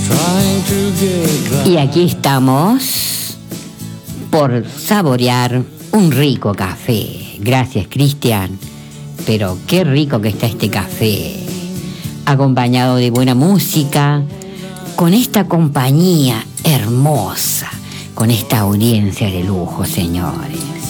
Y aquí estamos por saborear un rico café. Gracias, Cristian. Pero qué rico que está este café. Acompañado de buena música, con esta compañía hermosa, con esta audiencia de lujo, señores.